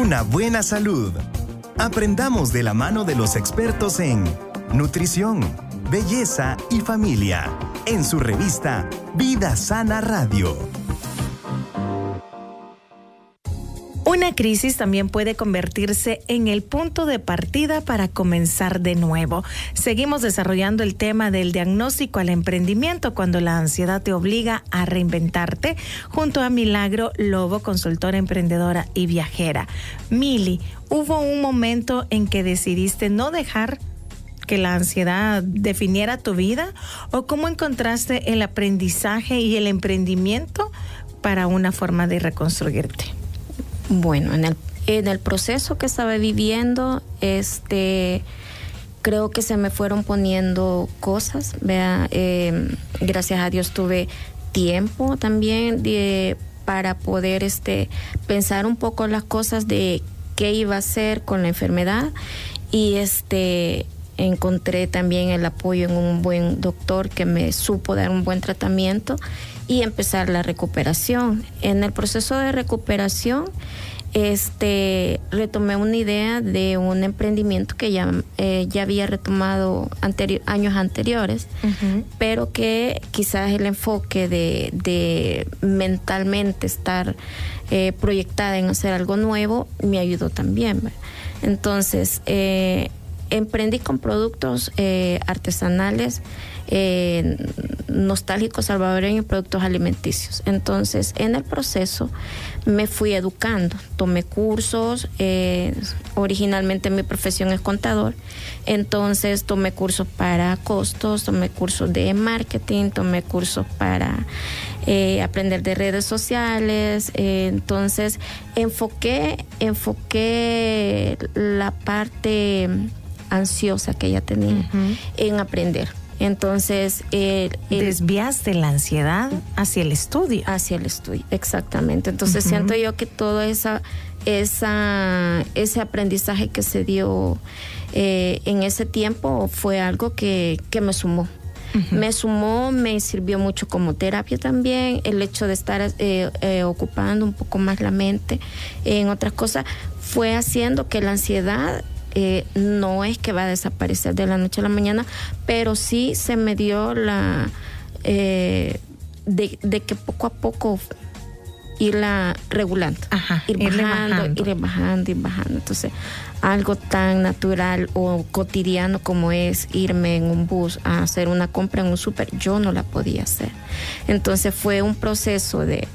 una buena salud. Aprendamos de la mano de los expertos en nutrición, belleza y familia, en su revista Vida Sana Radio. Una crisis también puede convertirse en el punto de partida para comenzar de nuevo. Seguimos desarrollando el tema del diagnóstico al emprendimiento cuando la ansiedad te obliga a reinventarte, junto a Milagro Lobo, consultora emprendedora y viajera. Mili, ¿hubo un momento en que decidiste no dejar que la ansiedad definiera tu vida? ¿O cómo encontraste el aprendizaje y el emprendimiento para una forma de reconstruirte? Bueno, en el proceso que estaba viviendo, creo que se me fueron poniendo cosas, ¿vea? Gracias a Dios tuve tiempo también para poder pensar un poco las cosas de qué iba a hacer con la enfermedad, y encontré también el apoyo en un buen doctor que me supo dar un buen tratamiento y empezar la recuperación. En el proceso de recuperación, retomé una idea de un emprendimiento que ya había retomado años anteriores, uh-huh, pero que quizás el enfoque de mentalmente estar proyectada en hacer algo nuevo me ayudó también, ¿verdad? Entonces, emprendí con productos artesanales, nostálgicos salvadoreños, productos alimenticios. Entonces, en el proceso me fui educando, tomé cursos, originalmente mi profesión es contador, entonces tomé cursos para costos, tomé cursos de marketing, tomé cursos para aprender de redes sociales, entonces enfoqué la parte ansiosa que ella tenía, uh-huh, en aprender. Entonces, desviaste la ansiedad hacia el estudio. Hacia el estudio, exactamente. Entonces, uh-huh, siento yo que todo ese aprendizaje que se dio en ese tiempo fue algo que me sumó. Uh-huh. Me sirvió mucho como terapia también, el hecho de estar ocupando un poco más la mente en otras cosas, fue haciendo que la ansiedad no es que va a desaparecer de la noche a la mañana, pero sí se me dio la de que poco a poco irla regulando. Ajá, ir bajando. Entonces, algo tan natural o cotidiano como es irme en un bus a hacer una compra en un súper, yo no la podía hacer. Entonces fue un proceso de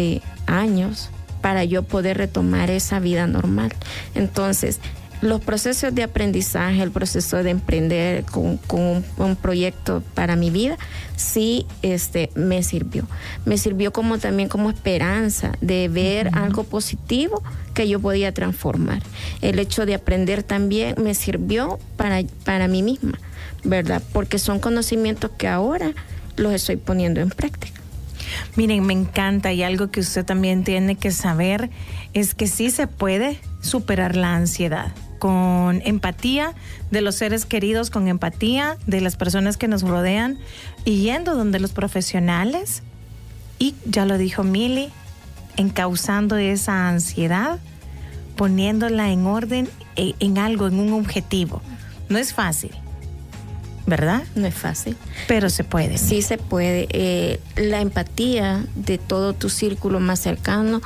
años para yo poder retomar esa vida normal. Entonces, los procesos de aprendizaje, el proceso de emprender con un proyecto para mi vida, sí, me sirvió. Me sirvió como también como esperanza de ver, uh-huh, algo positivo que yo podía transformar. El hecho de aprender también me sirvió para mí misma, ¿verdad? Porque son conocimientos que ahora los estoy poniendo en práctica. Miren, me encanta, y algo que usted también tiene que saber es que sí se puede superar la ansiedad con empatía de los seres queridos, con empatía de las personas que nos rodean, y yendo donde los profesionales, y ya lo dijo Mili, encauzando esa ansiedad, poniéndola en orden, en algo, en un objetivo. No es fácil, ¿verdad? No es fácil. Pero se puede. Sí se puede. La empatía de todo tu círculo más cercano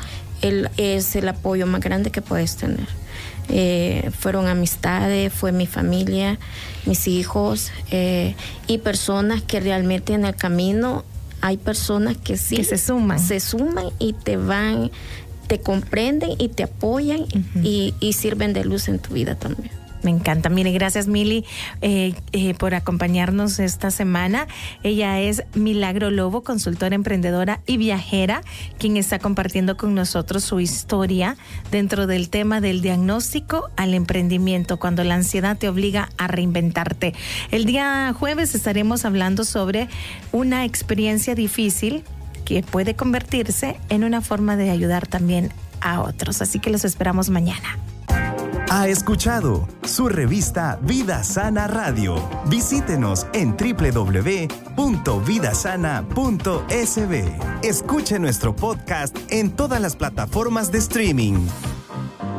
es el apoyo más grande que puedes tener. Fueron amistades, fue mi familia, mis hijos, y personas que realmente en el camino hay personas que sí, que se suman y te comprenden y te apoyan, uh-huh, y sirven de luz en tu vida también. Me encanta. Mire, gracias Mili por acompañarnos esta semana. Ella es Milagro Lobo, consultora emprendedora y viajera, quien está compartiendo con nosotros su historia dentro del tema del diagnóstico al emprendimiento, cuando la ansiedad te obliga a reinventarte. El día jueves estaremos hablando sobre una experiencia difícil que puede convertirse en una forma de ayudar también a otros. Así que los esperamos mañana. Ha escuchado su revista Vida Sana Radio. Visítenos en www.vidasana.sb. Escuche nuestro podcast en todas las plataformas de streaming.